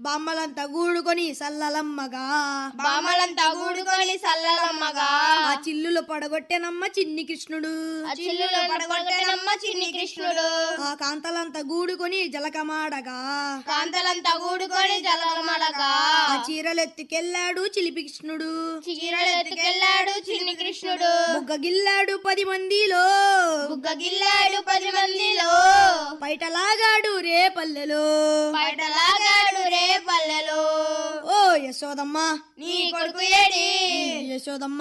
బామ్మలంతా గూడుకొని సల్లలమ్మగా ఆ చిల్లులు పడగొట్టెనమ్మ చిన్ని కృష్ణుడు ఆ కాంతలంతా గూడుకొని జలకమాడగా ఆ చీరలెత్తుకెళ్ళాడు చిలిపి కృష్ణుడు బుగ్గగిల్లాడు 10 మందిలో పైటలాగాడు రే పల్లెలో ఓ యశోదమ్మ నీ కొడుకు ఏడి యశోదమ్మ